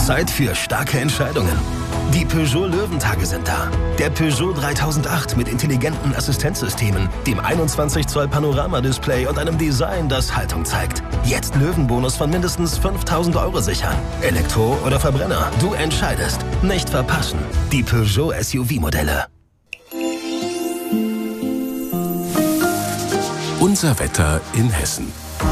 Zeit für starke Entscheidungen. Die Peugeot Löwentage sind da. Der Peugeot 3008 mit intelligenten Assistenzsystemen, dem 21 Zoll Panoramadisplay und einem Design, das Haltung zeigt. Jetzt Löwenbonus von mindestens 5.000 € sichern. Elektro oder Verbrenner, du entscheidest. Nicht verpassen. Die Peugeot SUV-Modelle. Unser Wetter in Hessen.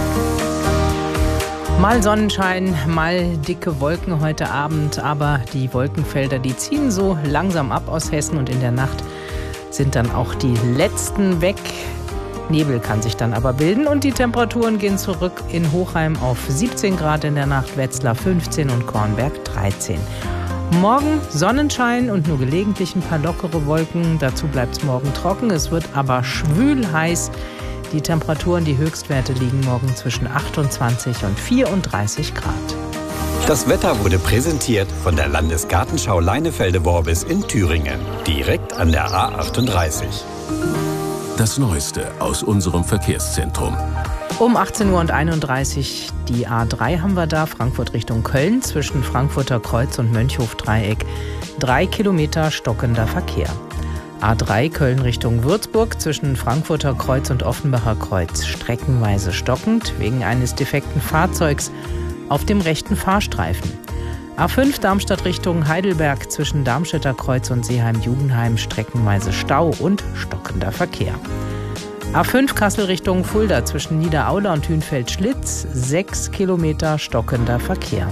Mal Sonnenschein, mal dicke Wolken heute Abend, aber die Wolkenfelder, die ziehen so langsam ab aus Hessen und in der Nacht sind dann auch die letzten weg. Nebel kann sich dann aber bilden und die Temperaturen gehen zurück in Hochheim auf 17 Grad in der Nacht, Wetzlar 15 und Kornberg 13. Morgen Sonnenschein und nur gelegentlich ein paar lockere Wolken, dazu bleibt es morgen trocken, es wird aber schwül heiß. Die Temperaturen, die Höchstwerte liegen morgen zwischen 28 und 34 Grad. Das Wetter wurde präsentiert von der Landesgartenschau Leinefelde-Worbis in Thüringen, direkt an der A38. Das Neueste aus unserem Verkehrszentrum. Um 18:31 Uhr die A3 haben wir da, Frankfurt Richtung Köln, zwischen Frankfurter Kreuz und Mönchhof-Dreieck. 3 Kilometer stockender Verkehr. A3 Köln Richtung Würzburg zwischen Frankfurter Kreuz und Offenbacher Kreuz streckenweise stockend wegen eines defekten Fahrzeugs auf dem rechten Fahrstreifen. A5 Darmstadt Richtung Heidelberg zwischen Darmstädter Kreuz und Seeheim-Judenheim streckenweise Stau und stockender Verkehr. A5 Kassel Richtung Fulda zwischen Niederaula und Hünfeld-Schlitz 6 Kilometer stockender Verkehr.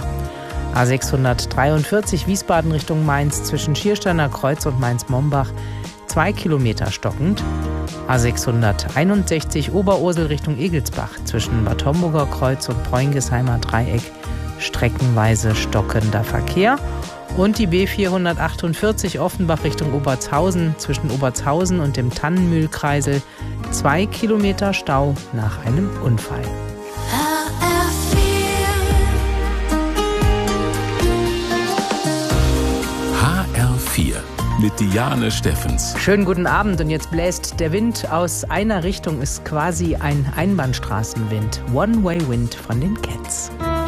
A643 Wiesbaden Richtung Mainz zwischen Schiersteiner Kreuz und Mainz-Mombach 2 Kilometer stockend. A661 Oberursel Richtung Egelsbach zwischen Bad Homburger Kreuz und Preungesheimer Dreieck streckenweise stockender Verkehr. Und die B448 Offenbach Richtung Obertshausen zwischen Obertshausen und dem Tannenmühlkreisel 2 Kilometer Stau nach einem Unfall. HR4 mit Diane Steffens. Schönen guten Abend und jetzt bläst der Wind aus einer Richtung, ist quasi ein Einbahnstraßenwind. One-Way Wind von den Cats.